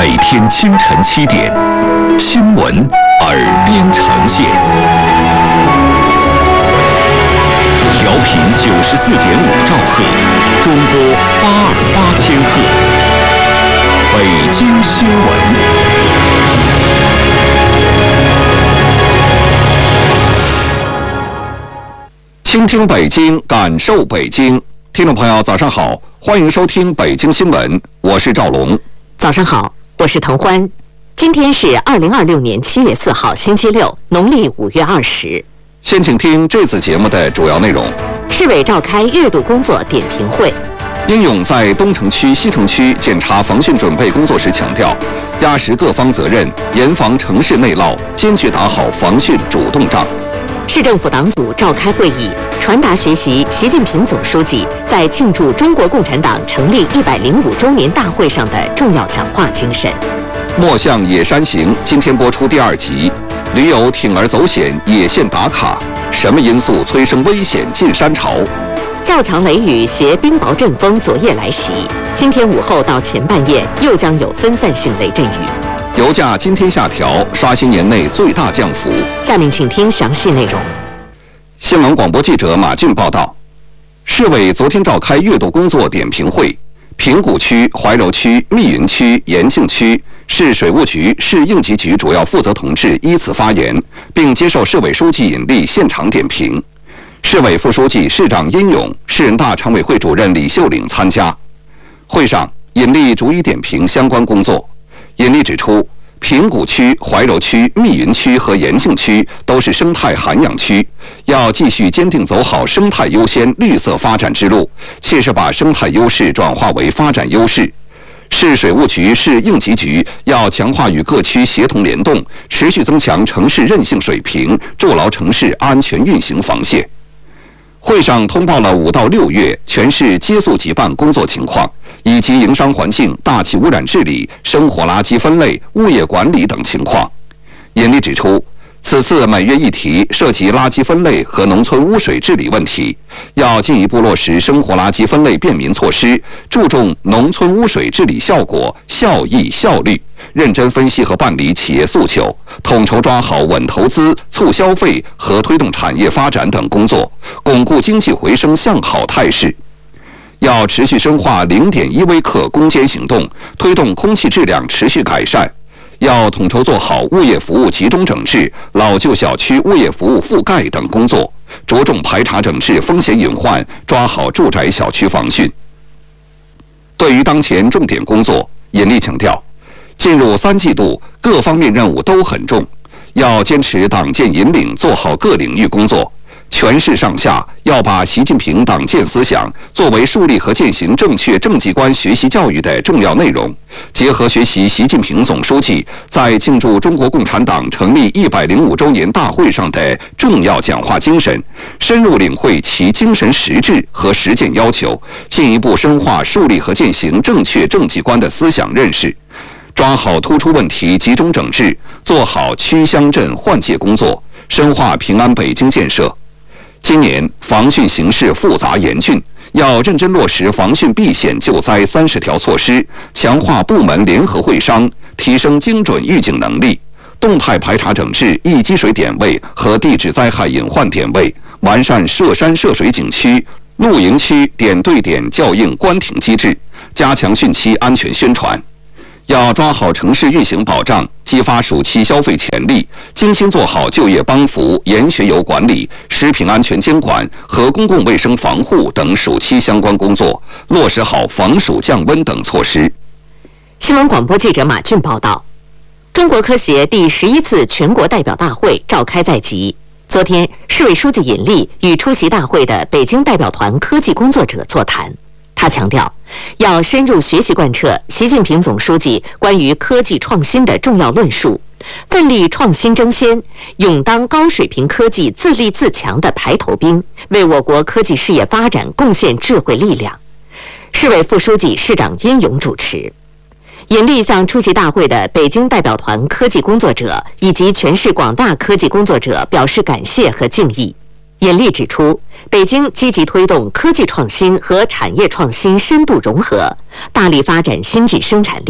每天清晨7点，新闻耳边呈现。调频94.5兆赫，中波828千赫。北京新闻。倾听北京，感受北京。听众朋友，早上好，欢迎收听北京新闻，我是赵龙。 早上好，我是滕欢。今天是2026年7月4号，星期六，农历5月20。 先请听这次节目的主要内容。 市委召开月度工作点评会。 英勇在东城区、西城区检查防汛准备工作时强调，压实各方责任，严防城市内涝，坚决打好防汛主动仗。 市政府党组召开会议，传达学习习近平总书记在庆祝中国共产党成立105周年大会上的重要讲话精神。 莫向野山行今天播出第2集，驴友铤而走险野线打卡，什么因素催生危险进山潮？ 较强雷雨携冰雹阵风昨夜来袭，今天午后到前半夜又将有分散性雷阵雨。 油价今天下调，刷新年内最大降幅。 下面请听详细内容。 新闻广播记者马俊报道，市委昨天召开月度工作点评会，平谷区、怀柔区、密云区、延庆区市水务局、市应急局主要负责同志依次发言，并接受市委书记尹力现场点评。市委副书记、市长殷勇、市人大常委会主任李秀岭参加。会上，尹力逐一点评相关工作。尹力指出，平谷区、怀柔区、密云区和延庆区都是生态涵养区，要继续坚定走好生态优先、绿色发展之路，切实把生态优势转化为发展优势。市水务局、市应急局要强化与各区协同联动，持续增强城市韧性水平，筑牢城市安全运行防线。会上通报了5到6月全市接速急办工作情况，以及营商环境、大气污染治理、生活垃圾分类、物业管理等情况。尹力指出，此次每月一题涉及垃圾分类和农村污水治理问题，要进一步落实生活垃圾分类便民措施，注重农村污水治理效果、效益、效率，认真分析和办理企业诉求，统筹抓好稳投资、促消费和推动产业发展等工作，巩固经济回升向好态势。要持续深化0.1微克攻坚行动，推动空气质量持续改善。要统筹做好物业服务集中整治、老旧小区物业服务覆盖等工作，着重排查整治风险隐患，抓好住宅小区防汛。对于当前重点工作，尹力强调，进入3季度，各方面任务都很重，要坚持党建引领，做好各领域工作。全市上下要把习近平党建思想作为树立和践行正确政绩观学习教育的重要内容，结合学习习近平总书记在庆祝中国共产党成立105周年大会上的重要讲话精神，深入领会其精神实质和实践要求，进一步深化树立和践行正确政绩观的思想认识，抓好突出问题集中整治，做好区乡镇换届工作，深化平安北京建设。今年防汛形势复杂严峻，要认真落实防汛避险救灾30条措施，强化部门联合会商，提升精准预警能力，动态排查整治易积水点位和地质灾害隐患点位，完善涉山涉水景区、露营区点对点校应关停机制，加强汛期安全宣传。要抓好城市运行保障，激发暑期消费潜力，精心做好就业帮扶、盐学游管理、食品安全监管和公共卫生防护等暑期相关工作，落实好防暑降温等措施。 新闻广播记者马俊报道，中国科协第11次全国代表大会召开在即。昨天，市委书记尹力与出席大会的北京代表团科技工作者座谈。他强调，要深入学习贯彻习近平总书记关于科技创新的重要论述，奋力创新争先，勇当高水平科技自立自强的排头兵，为我国科技事业发展贡献智慧力量。市委副书记、市长殷勇主持。尹力向出席大会的北京代表团科技工作者以及全市广大科技工作者表示感谢和敬意。尹力指出，北京积极推动科技创新和产业创新深度融合，大力发展新质生产力，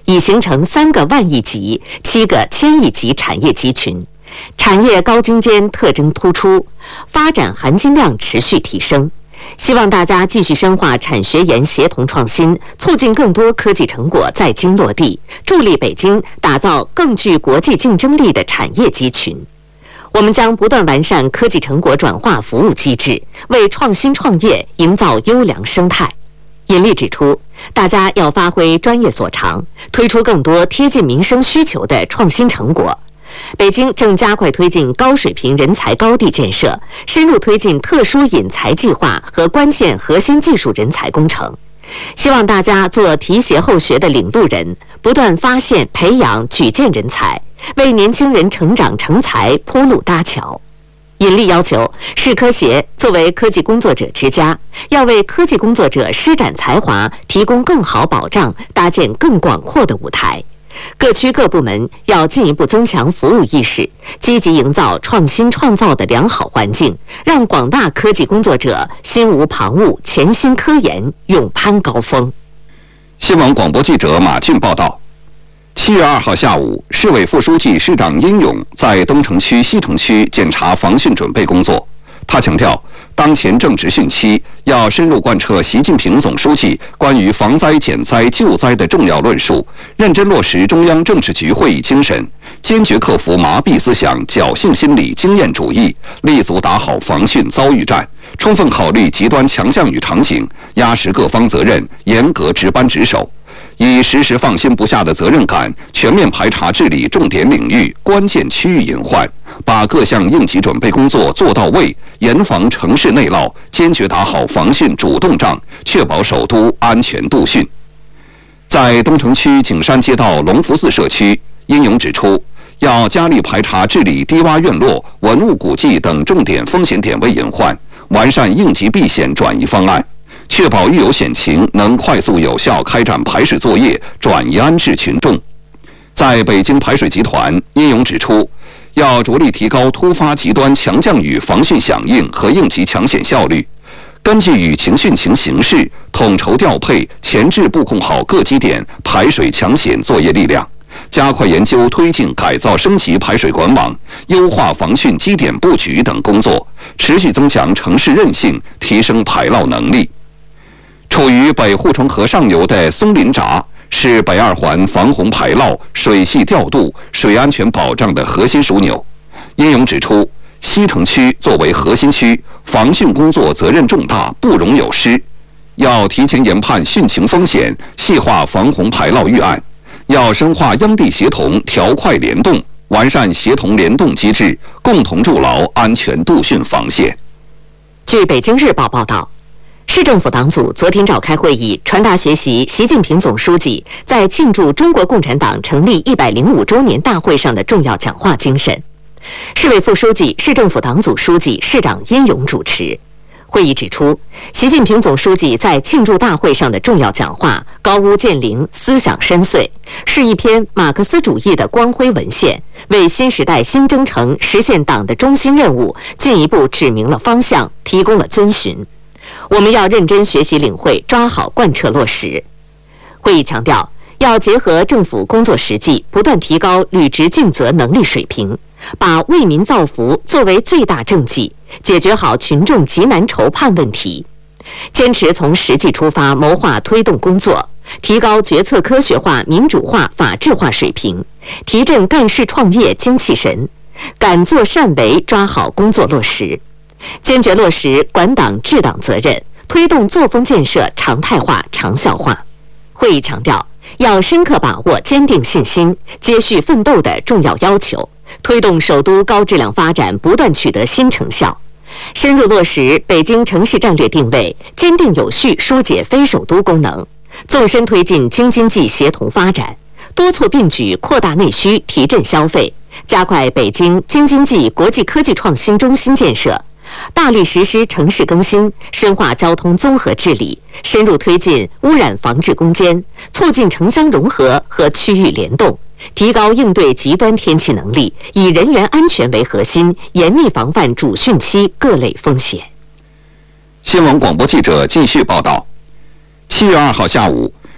已形成3个万亿级、7个千亿级产业集群，产业高精尖特征突出，发展含金量持续提升。希望大家继续深化产学研协同创新，促进更多科技成果在京落地，助力北京打造更具国际竞争力的产业集群。我们将不断完善科技成果转化服务机制，为创新创业营造优良生态。尹力指出，大家要发挥专业所长，推出更多贴近民生需求的创新成果。北京正加快推进高水平人才高地建设，深入推进特殊引才计划和关键核心技术人才工程。希望大家做提携后学的领路人，不断发现、培养、举荐人才，为年轻人成长成才铺路搭桥。尹力要求，市科协作为科技工作者之家，要为科技工作者施展才华提供更好保障，搭建更广阔的舞台。各区各部门要进一步增强服务意识，积极营造创新创造的良好环境，让广大科技工作者心无旁骛，潜心科研，勇攀高峰。 新闻广播记者马俊报道。7月2号下午，市委副书记、市长殷勇在东城区、西城区检查防汛准备工作。他强调，当前正值汛期，要深入贯彻习近平总书记关于防灾减灾救灾的重要论述，认真落实中央政治局会议精神，坚决克服麻痹思想、侥幸心理、经验主义，立足打好防汛遭遇战，充分考虑极端强降雨场景，压实各方责任，严格值班值守。以时时放心不下的责任感，全面排查治理重点领域、关键区域隐患，把各项应急准备工作做到位，严防城市内涝，坚决打好防汛主动仗，确保首都安全度汛。在东城区景山街道隆福寺社区，殷勇指出，要加力排查治理低洼院落、文物古迹等重点风险点位隐患，完善应急避险转移方案，确保遇有险情能快速有效开展排水作业，转移安置群众。在北京排水集团，殷勇指出，要着力提高突发极端强降雨防汛响应和应急抢险效率，根据雨情汛情形势，统筹调配、前置布控好各基点排水抢险作业力量，加快研究推进改造升级排水管网，优化防汛基点布局等工作，持续增强城市韧性，提升排涝能力。处于北护城河上游的松林闸是北2环防洪排涝、水系调度、水安全保障的核心枢纽。殷勇指出，西城区作为核心区，防汛工作责任重大，不容有失。要提前研判汛情风险，细化防洪排涝预案；要深化央地协同，调快联动，完善协同联动机制，共同筑牢安全度汛防线。 据北京日报报道，市政府党组昨天召开会议，传达学习习近平总书记在庆祝中国共产党成立105周年大会上的重要讲话精神。市委副书记、市政府党组书记、市长殷勇主持。会议指出，习近平总书记在庆祝大会上的重要讲话高屋建瓴，思想深邃，是一篇马克思主义的光辉文献，为新时代新征程实现党的中心任务进一步指明了方向，提供了遵循。我们要认真学习领会，抓好贯彻落实。会议强调，要结合政府工作实际，不断提高履职尽责能力水平，把为民造福作为最大政绩，解决好群众急难愁盼问题。坚持从实际出发，谋划推动工作，提高决策科学化、民主化、法治化水平，提振干事创业精气神，敢作善为，抓好工作落实。坚决落实管党治党责任，推动作风建设常态化、长效化。会议强调，要深刻把握坚定信心、接续奋斗的重要要求，推动首都高质量发展不断取得新成效，深入落实北京城市战略定位，坚定有序疏解非首都功能，纵深推进京津冀协同发展，多措并举扩大内需，提振消费，加快北京京津冀国际科技创新中心建设，大力实施城市更新，深化交通综合治理，深入推进污染防治攻坚，促进城乡融合和区域联动，提高应对极端天气能力，以人员安全为核心，严密防范主汛期各类风险。 新闻广播记者继续报道。7月2号下午，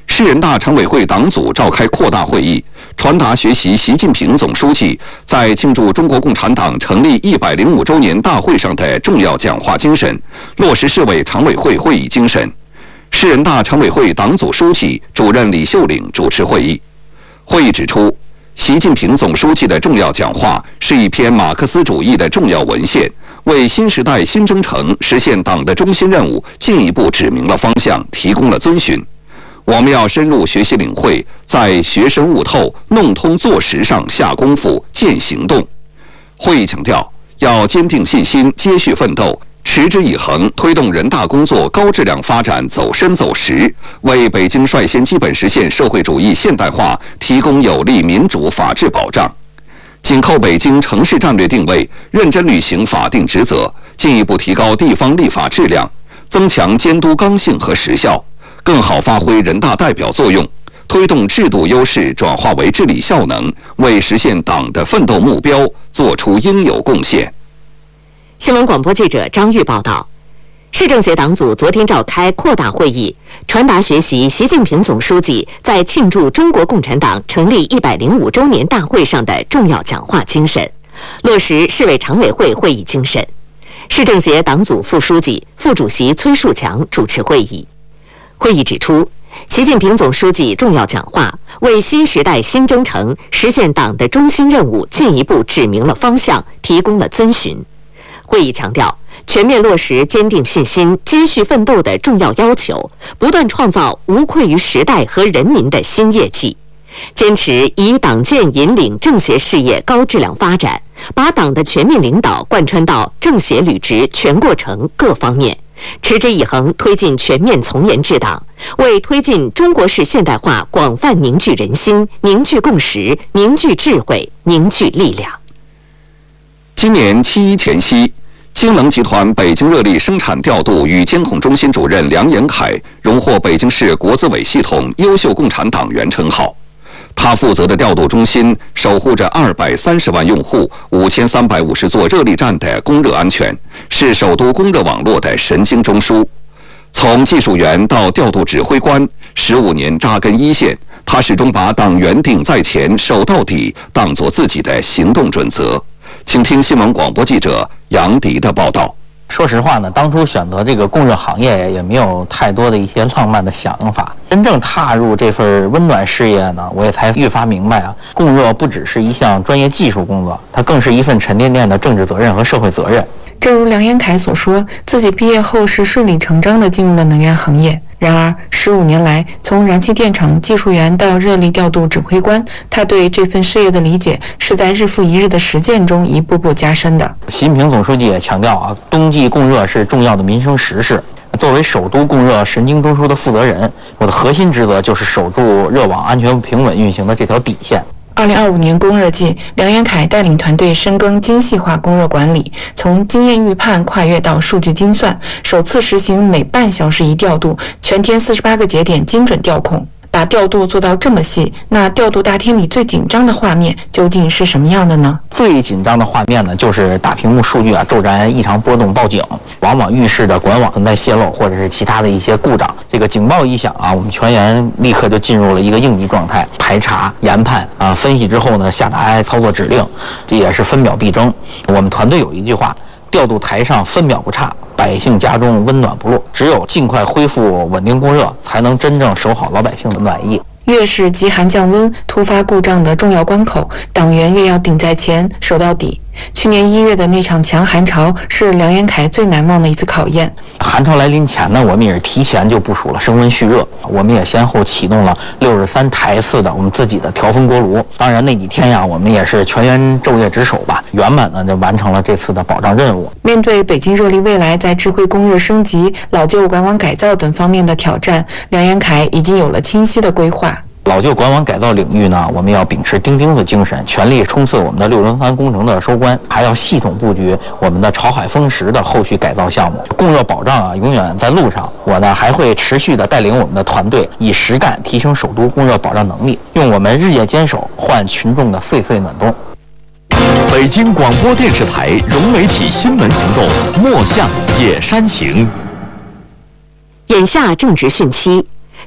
市人大常委会党组召开扩大会议，传达学习习近平总书记在庆祝中国共产党成立105周年大会上的重要讲话精神，落实市委常委会会议精神。市人大常委会党组书记、主任李秀岭主持会议。会议指出，习近平总书记的重要讲话是一篇马克思主义的重要文献，为新时代新征程实现党的中心任务进一步指明了方向，提供了遵循。我们要深入学习领会，在学深悟透、弄通做实上下功夫、见行动。会议强调，要坚定信心、接续奋斗，持之以恒推动人大工作高质量发展走深走实，为北京率先基本实现社会主义现代化提供有力民主法治保障。紧扣北京城市战略定位，认真履行法定职责，进一步提高地方立法质量，增强监督刚性和实效，更好发挥人大代表作用，推动制度优势转化为治理效能，为实现党的奋斗目标做出应有贡献。 新闻广播记者张玉报道，市政协党组昨天召开扩大会议，传达学习习近平总书记在庆祝中国共产党成立105周年大会上的重要讲话精神，落实市委常委会会议精神。市政协党组副书记、副主席崔树强主持会议。会议指出，习近平总书记重要讲话为新时代新征程实现党的中心任务进一步指明了方向，提供了遵循。会议强调，全面落实坚定信心、接续奋斗的重要要求，不断创造无愧于时代和人民的新业绩，坚持以党建引领政协事业高质量发展，把党的全面领导贯穿到政协履职全过程各方面，持之以恒推进全面从严治党，为推进中国式现代化广泛凝聚人心、凝聚共识、凝聚智慧、凝聚力量。 今年7·1前夕，京能集团北京热力生产调度与监控中心主任梁延凯荣获北京市国资委系统优秀共产党员称号。他负责的调度中心守护着230万用户、5350座热力站的供热安全，是首都供热网络的神经中枢。从技术员到调度指挥官，15年扎根一线，他始终把党员定在前、守到底当作自己的行动准则。请听新闻广播记者杨迪的报道。 说实话呢，当初选择这个供热行业也没有太多的一些浪漫的想法。真正踏入这份温暖事业呢，我也才愈发明白啊，供热不只是一项专业技术工作，它更是一份沉甸甸的政治责任和社会责任。 正如梁延凯所说，自己毕业后是顺理成章地进入了能源行业。然而，15年来，从燃气电厂技术员到热力调度指挥官，他对这份事业的理解是在日复一日的实践中一步步加深的。 习近平总书记也强调啊，冬季供热是重要的民生实事。作为首都供热神经中枢的负责人，我的核心职责就是守住热网安全平稳运行的这条底线。 2025年供热季，梁延凯带领团队深耕精细化供热管理，从经验预判跨越到数据精算，首次实行每半小时一调度，全天48个节点精准调控。把调度做到这么细，那调度大厅里最紧张的画面究竟是什么样的呢？ 最紧张的画面呢，就是大屏幕数据骤然异常波动报警，往往预示着管网存在泄漏或者是其他的一些故障。这个警报一响我们全员立刻就进入了一个应急状态，排查、研判分析之后呢，下达操作指令，这也是分秒必争。我们团队有一句话：调度台上分秒不差，百姓家中温暖不落。只有尽快恢复稳定供热，才能真正守好老百姓的暖意。 越是极寒降温、突发故障的重要关口，党员越要顶在前、守到底。去年1月的那场强寒潮是梁延凯最难忘的一次考验。 寒潮来临前呢，我们也是提前就部署了升温蓄热，我们也先后启动了63台次的我们自己的调风锅炉。当然那几天我们也是全员昼夜值守吧，圆满的就完成了这次的保障任务。 面对北京热力未来在智慧供热升级、老旧管网改造等方面的挑战，梁延凯已经有了清晰的规划。 老旧管网改造领域呢，我们要秉持钉钉子精神，全力冲刺我们的6轮番工程的收官，还要系统布局我们的潮海风石的后续改造项目。供热保障永远在路上。我呢还会持续的带领我们的团队，以实干提升首都供热保障能力，用我们日夜坚守换群众的岁岁暖冬。 北京广播电视台融媒体新闻行动，莫向野山行。 眼下正值汛期。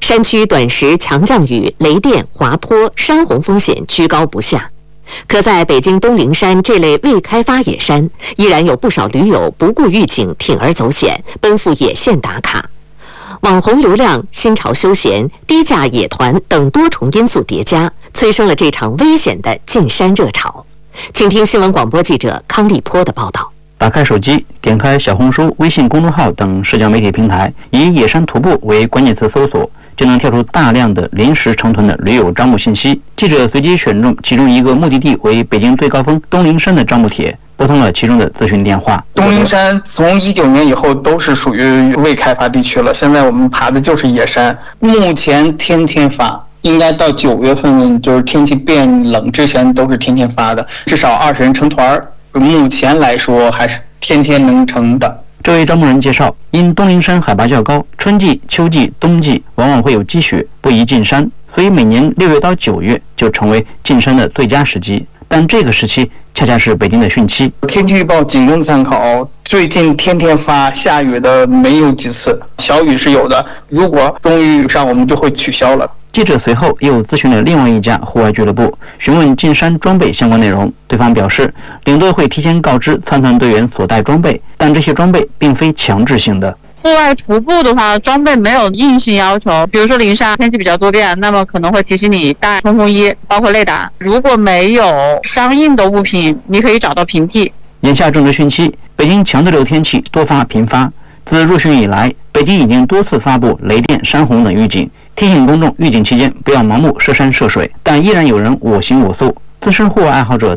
山区短时强降雨、雷电、滑坡、山洪风险居高不下。可在北京东陵山这类未开发野山，依然有不少驴友不顾预警，铤而走险，奔赴野线打卡。网红流量、新潮休闲、低价野团等多重因素叠加，催生了这场危险的进山热潮。请听新闻广播记者康立波的报道。 打开手机，点开小红书、微信公众号等社交媒体平台，以野山徒步为关键词搜索，就能跳出大量的临时成团的驴友招募信息。记者随机选中其中一个目的地为北京最高峰东陵山的招募帖，拨通了其中的咨询电话。 东陵山从19年以后都是属于未开发地区了，现在我们爬的就是野山，目前天天发。应该到9月份，就是天气变冷之前都是天天发的，至少20人成团，目前来说还是天天能成的。 这位招募人介绍，因东陵山海拔较高，春季、秋季、冬季往往会有积雪，不宜进山，所以每年6月到9月就成为进山的最佳时机。但这个时期恰恰是北京的汛期。 天气预报仅供参考，最近天天发，下雨的没有几次，小雨是有的，如果终于雨上，我们就会取消了。 记者随后又咨询了另外一家户外俱乐部，询问进山装备相关内容。对方表示，领队会提前告知参团队员所带装备，但这些装备并非强制性的。 户外徒步的话，装备没有硬性要求，比如说陵山天气比较多变，那么可能会提醒你带冲锋衣，包括雷达。如果没有相应的物品，你可以找到平替。 眼下正值汛期，北京强对流天气多发频发。自入汛以来，北京已经多次发布雷电、山洪等预警，提醒公众预警期间不要盲目涉山涉水，但依然有人我行我素。资深户外爱好者